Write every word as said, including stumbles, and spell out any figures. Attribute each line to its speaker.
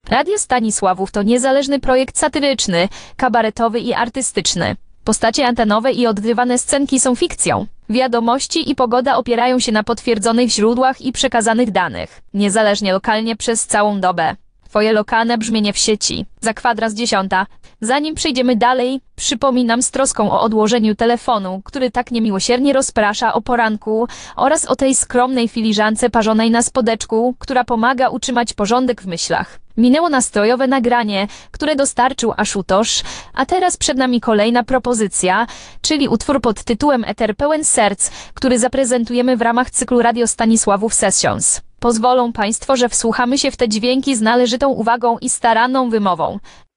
Speaker 1: Radio Stanisławów to niezależny projekt satyryczny, kabaretowy i artystyczny. Postacie antenowe i odgrywane scenki są fikcją. Wiadomości i pogoda opierają się na potwierdzonych źródłach i przekazanych danych, niezależnie lokalnie przez całą dobę. Twoje lokalne brzmienie w sieci. Za kwadras dziesiąta. Zanim przejdziemy dalej, przypominam z troską o odłożeniu telefonu, który tak niemiłosiernie rozprasza o poranku, oraz o tej skromnej filiżance parzonej na spodeczku, która pomaga utrzymać porządek w myślach. Minęło nastrojowe nagranie, które dostarczył Aszutosz, a teraz przed nami kolejna propozycja, czyli utwór pod tytułem Eter pełen serc, który zaprezentujemy w ramach cyklu Radio Stanisławów Sessions. Pozwolą Państwo, że wsłuchamy się w te dźwięki z należytą uwagą i staranną wymową.